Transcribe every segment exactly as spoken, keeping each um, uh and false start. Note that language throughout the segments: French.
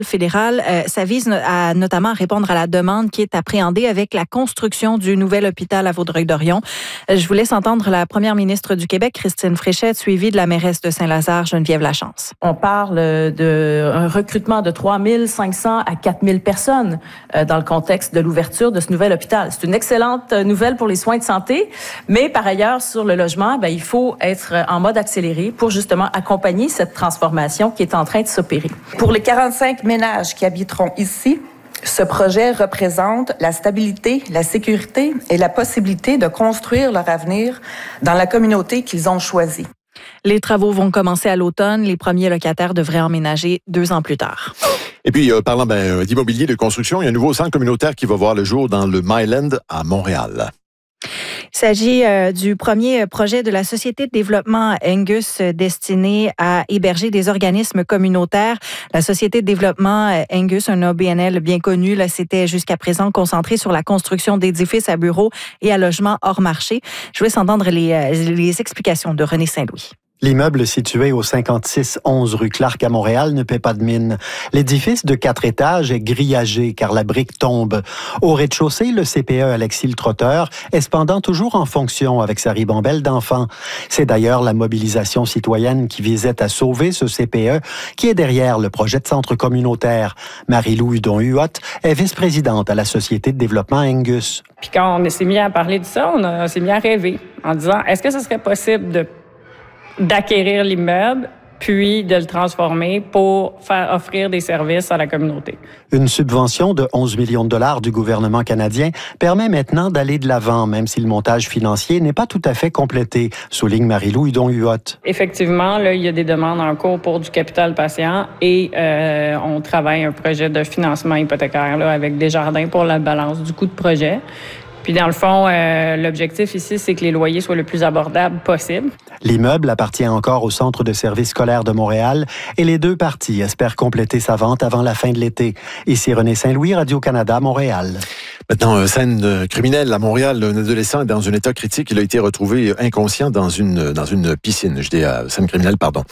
fédéral, euh, ça vise à, notamment à répondre à la demande qui est appréhendée avec la construction du nouvel hôpital à Vaudreuil-Dorion. Euh, je vous laisse entendre la première ministre du Québec, Christine Fréchette, suivie de la mairesse de Saint-Lazare, Geneviève Lachance. On parle d'un recrutement de trois mille cinq cents à quatre mille personnes euh, dans le contexte de l'ouverture de ce nouvel hôpital. C'est une excellente nouvelle pour les soins de santé, mais par ailleurs, sur le logement, ben, il faut être en mode accéléré pour justement accompagner cette transformation qui est en train de s'opérer. Pour les quarante-cinq ménages qui habiteront ici, ce projet représente la stabilité, la sécurité et la possibilité de construire leur avenir dans la communauté qu'ils ont choisie. Les travaux vont commencer à l'automne. Les premiers locataires devraient emménager deux ans plus tard. Et puis, euh, parlant ben, d'immobilier, de construction, il y a un nouveau centre communautaire qui va voir le jour dans le Myland à Montréal. Il s'agit euh, du premier projet de la Société de développement Angus euh, destiné à héberger des organismes communautaires. La Société de développement euh, Angus, un O B N L bien connu, là, c'était jusqu'à présent concentré sur la construction d'édifices à bureaux et à logements hors marché. Je vous laisse entendre les, euh, les explications de René Saint-Louis. L'immeuble situé au cinquante-six onze rue Clark à Montréal ne paie pas de mine. L'édifice de quatre étages est grillagé car la brique tombe. Au rez-de-chaussée, le C P E Alexis Trotteur est cependant toujours en fonction avec sa ribambelle d'enfants. C'est d'ailleurs la mobilisation citoyenne qui visait à sauver ce C P E qui est derrière le projet de centre communautaire. Marie-Lou Hudon-Huot est vice-présidente à la Société de développement Angus. Puis quand on s'est mis à parler de ça, on, a, on s'est mis à rêver en disant, est-ce que ce serait possible de d'acquérir l'immeuble, puis de le transformer pour faire offrir des services à la communauté. Une subvention de onze millions de dollars du gouvernement canadien permet maintenant d'aller de l'avant, même si le montage financier n'est pas tout à fait complété, souligne Marie-Lou Hudon-Huot. Effectivement, là, il y a des demandes en cours pour du capital patient et euh, on travaille un projet de financement hypothécaire là, avec Desjardins pour la balance du coût de projet. Puis dans le fond, euh, l'objectif ici, c'est que les loyers soient le plus abordables possible. L'immeuble appartient encore au Centre de services scolaires de Montréal et les deux parties espèrent compléter sa vente avant la fin de l'été. Ici René Saint-Louis, Radio-Canada, Montréal. Maintenant, scène criminelle à Montréal. Un adolescent est dans un état critique. Il a été retrouvé inconscient dans une, dans une piscine. Je dis euh, scène criminelle, pardon.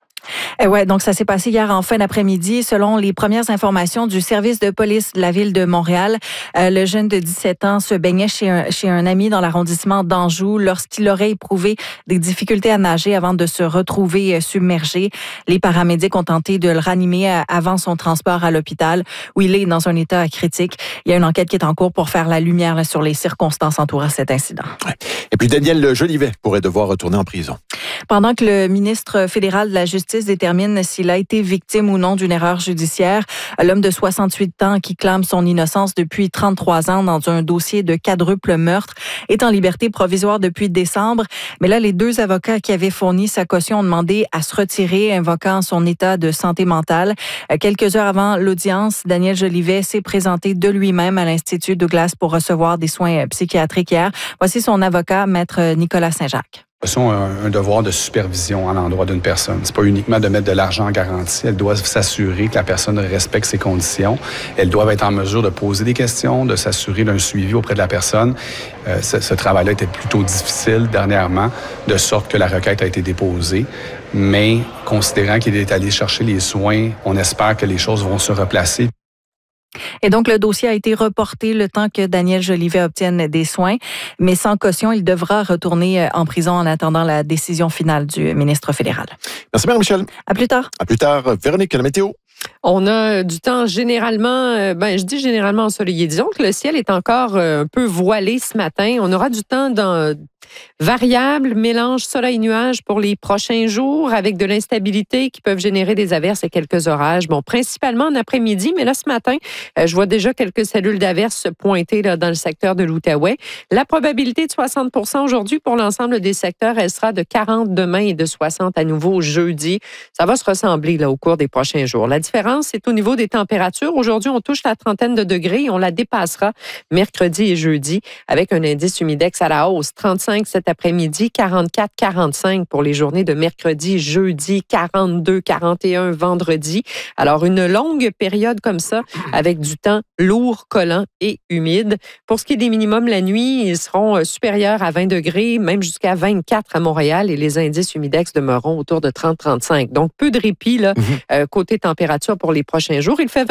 Eh ouais, donc ça s'est passé hier en fin d'après-midi. Selon les premières informations du service de police de la ville de Montréal, euh, le jeune de dix-sept ans se baignait chez un, chez un ami dans l'arrondissement d'Anjou lorsqu'il aurait éprouvé des difficultés à nager avant de se retrouver submergé. Les paramédics ont tenté de le ranimer avant son transport à l'hôpital où il est dans un état critique. Il y a une enquête qui est en cours pour faire la lumière là, sur les circonstances entourant cet incident. Ouais. Et puis Daniel Jolivet pourrait devoir retourner en prison. Pendant que le ministre fédéral de la Justice détermine s'il a été victime ou non d'une erreur judiciaire, l'homme de soixante-huit ans qui clame son innocence depuis trente-trois ans dans un dossier de quadruple meurtre est en liberté provisoire depuis décembre. Mais là, les deux avocats qui avaient fourni sa caution ont demandé à se retirer, invoquant son état de santé mentale. Quelques heures avant l'audience, Daniel Jolivet s'est présenté de lui-même à l'Institut Douglas pour recevoir des soins psychiatriques hier. Voici son avocat, maître Nicolas Saint-Jacques. Sont un, un devoir de supervision à l'endroit d'une personne. C'est pas uniquement de mettre de l'argent en garantie. Elles doivent s'assurer que la personne respecte ses conditions. Elles doivent être en mesure de poser des questions, de s'assurer d'un suivi auprès de la personne. Euh, ce, ce travail-là était plutôt difficile dernièrement, de sorte que la requête a été déposée. Mais considérant qu'il est allé chercher les soins, on espère que les choses vont se replacer. Et donc, le dossier a été reporté le temps que Daniel Jolivet obtienne des soins. Mais sans caution, il devra retourner en prison en attendant la décision finale du ministre fédéral. Merci, Marie-Michel. À plus tard. À plus tard. Véronique, la météo. On a du temps généralement, ben je dis généralement ensoleillé. Disons que le ciel est encore un peu voilé ce matin. On aura du temps dans variable, mélange soleil-nuage pour les prochains jours avec de l'instabilité qui peuvent générer des averses et quelques orages. Bon, principalement en après-midi, mais là ce matin, je vois déjà quelques cellules d'averses se pointer là, dans le secteur de l'Outaouais. La probabilité de soixante pour cent aujourd'hui pour l'ensemble des secteurs, elle sera de quarante demain et de soixante à nouveau jeudi. Ça va se ressembler là, au cours des prochains jours. La différence, c'est au niveau des températures. Aujourd'hui, on touche la trentaine de degrés et on la dépassera mercredi et jeudi avec un indice humidex à la hausse. trente-cinq quarante-cinq cet après-midi, quarante-quatre quarante-cinq pour les journées de mercredi, jeudi, quarante-deux quarante et un vendredi. Alors, une longue période comme ça, avec du temps lourd, collant et humide. Pour ce qui est des minimums, la nuit, ils seront supérieurs à vingt degrés, même jusqu'à vingt-quatre à Montréal, et les indices humidex demeureront autour de trente à trente-cinq. Donc, peu de répit là, mm-hmm. euh, côté température pour les prochains jours. Il fait